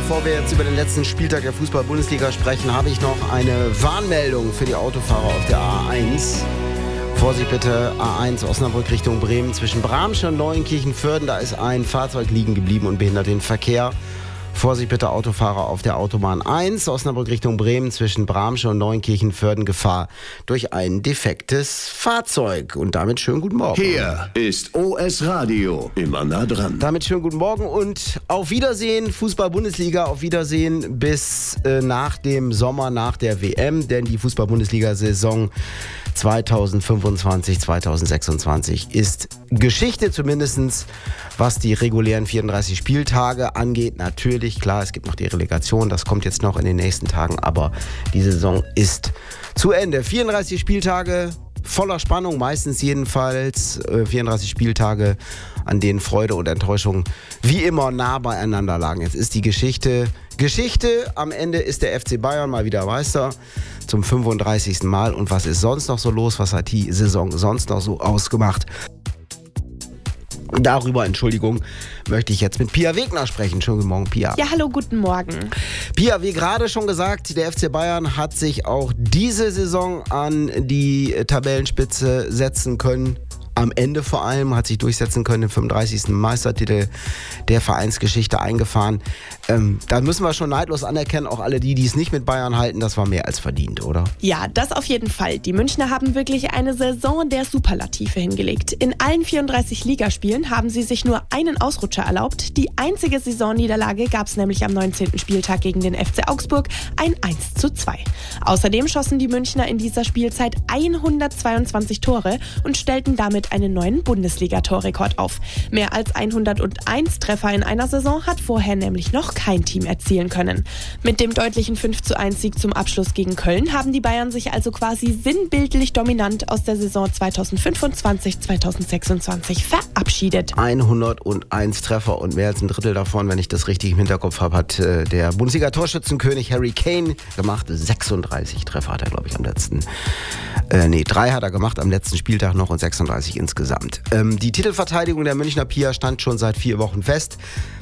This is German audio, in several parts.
bevor wir jetzt über den letzten Spieltag der Fußball-Bundesliga sprechen, habe ich noch eine Warnmeldung für die Autofahrer auf der A1. Vorsicht bitte, A1 Osnabrück Richtung Bremen zwischen Bramsche und Neuenkirchen-Vörden. Da ist ein Fahrzeug liegen geblieben und behindert den Verkehr. Vorsicht bitte, Autofahrer auf der Autobahn 1, Osnabrück Richtung Bremen zwischen Bramsche und Neuenkirchen-Vörden, Gefahr durch ein defektes Fahrzeug. Und damit schönen guten Morgen. Hier ist OS Radio, immer nah dran. Damit schönen guten Morgen und auf Wiedersehen, Fußball-Bundesliga, auf Wiedersehen bis nach dem Sommer, nach der WM, denn die Fußball-Bundesliga-Saison 2025, 2026 ist Geschichte, zumindest was die regulären 34 Spieltage angeht. Natürlich, klar, es gibt noch die Relegation, das kommt jetzt noch in den nächsten Tagen, aber die Saison ist zu Ende. 34 Spieltage voller Spannung, meistens jedenfalls 34 Spieltage, an denen Freude und Enttäuschung wie immer nah beieinander lagen. Jetzt ist die Geschichte. Am Ende ist der FC Bayern mal wieder Meister zum 35. Mal. Und was ist sonst noch so los? Was hat die Saison sonst noch so ausgemacht? Darüber, möchte ich jetzt mit Pia Wegner sprechen. Schönen guten Morgen, Pia. Ja, hallo, guten Morgen. Pia, wie gerade schon gesagt, der FC Bayern hat sich auch diese Saison an die Tabellenspitze setzen können. Am Ende vor allem hat sich durchsetzen können, den 35. Meistertitel der Vereinsgeschichte eingefahren. Da müssen wir schon neidlos anerkennen, auch alle die es nicht mit Bayern halten, das war mehr als verdient, oder? Ja, das auf jeden Fall. Die Münchner haben wirklich eine Saison der Superlative hingelegt. In allen 34 Ligaspielen haben sie sich nur einen Ausrutscher erlaubt. Die einzige Saisonniederlage gab es nämlich am 19. Spieltag gegen den FC Augsburg, ein 1:2. Außerdem schossen die Münchner in dieser Spielzeit 122 Tore und stellten damit einen neuen Bundesliga-Torrekord auf. Mehr als 101 Treffer in einer Saison hat vorher nämlich noch kein Team erzielen können. Mit dem deutlichen 5:1-Sieg zum Abschluss gegen Köln haben die Bayern sich also quasi sinnbildlich dominant aus der Saison 2025-2026 verabschiedet. 101 Treffer und mehr als ein Drittel davon, wenn ich das richtig im Hinterkopf habe, hat der Bundesliga-Torschützenkönig Harry Kane gemacht. 36 Treffer hat er, glaube ich, am letzten... 3 hat er gemacht am letzten Spieltag noch und 36 insgesamt. Die Titelverteidigung der Münchner Pia stand schon seit 4 Wochen fest.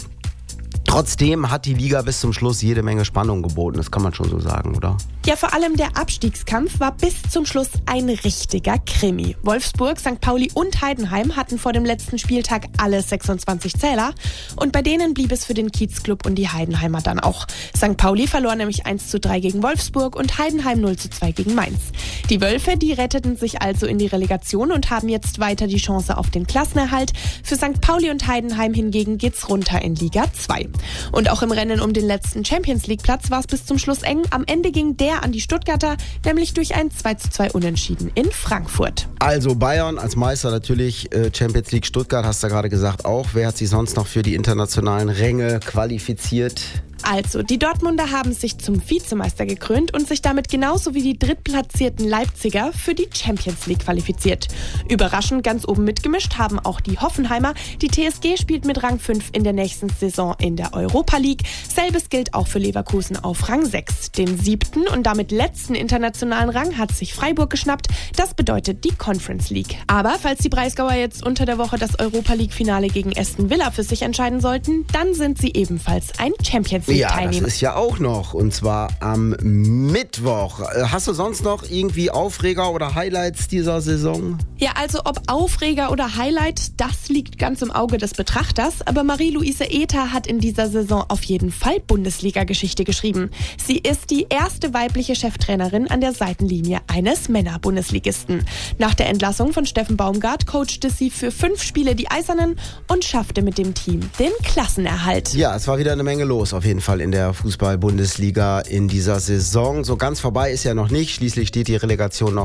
Trotzdem hat die Liga bis zum Schluss jede Menge Spannung geboten, das kann man schon so sagen, oder? Ja, vor allem der Abstiegskampf war bis zum Schluss ein richtiger Krimi. Wolfsburg, St. Pauli und Heidenheim hatten vor dem letzten Spieltag alle 26 Zähler und bei denen blieb es für den Kiezclub und die Heidenheimer dann auch. St. Pauli verlor nämlich 1:3 gegen Wolfsburg und Heidenheim 0:2 gegen Mainz. Die Wölfe, die retteten sich also in die Relegation und haben jetzt weiter die Chance auf den Klassenerhalt. Für St. Pauli und Heidenheim hingegen geht's runter in Liga 2. Und auch im Rennen um den letzten Champions-League-Platz war es bis zum Schluss eng. Am Ende ging der an die Stuttgarter, nämlich durch ein 2:2 Unentschieden in Frankfurt. Also Bayern als Meister natürlich, Champions League Stuttgart, hast du gerade gesagt auch. Wer hat sich sonst noch für die internationalen Ränge qualifiziert? Also, die Dortmunder haben sich zum Vizemeister gekrönt und sich damit genauso wie die drittplatzierten Leipziger für die Champions League qualifiziert. Überraschend ganz oben mitgemischt haben auch die Hoffenheimer. Die TSG spielt mit Rang 5 in der nächsten Saison in der Europa League. Selbes gilt auch für Leverkusen auf Rang 6. Den 7. und damit letzten internationalen Rang hat sich Freiburg geschnappt. Das bedeutet die Conference League. Aber falls die Breisgauer jetzt unter der Woche das Europa League-Finale gegen Aston Villa für sich entscheiden sollten, dann sind sie ebenfalls ein Champions League. Ja, das ist ja auch noch, und zwar am Mittwoch. Hast du sonst noch irgendwie Aufreger oder Highlights dieser Saison? Ja, also ob Aufreger oder Highlight, das liegt ganz im Auge des Betrachters. Aber Marie-Louise Ether hat in dieser Saison auf jeden Fall Bundesliga-Geschichte geschrieben. Sie ist die erste weibliche Cheftrainerin an der Seitenlinie eines Männer-Bundesligisten. Nach der Entlassung von Steffen Baumgart coachte sie für 5 Spiele die Eisernen und schaffte mit dem Team den Klassenerhalt. Ja, es war wieder eine Menge los auf jeden Fall in der Fußball-Bundesliga in dieser Saison. So ganz vorbei ist ja noch nicht. Schließlich steht die Relegation noch